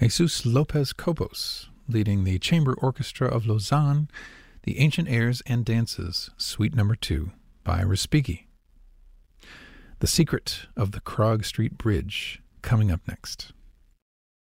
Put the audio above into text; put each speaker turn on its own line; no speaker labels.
Jesus Lopez Cobos, leading the Chamber Orchestra of Lausanne, the Ancient Airs and Dances, Suite No. 2 by Respighi. The Secret of the Krog Street Bridge, coming up next.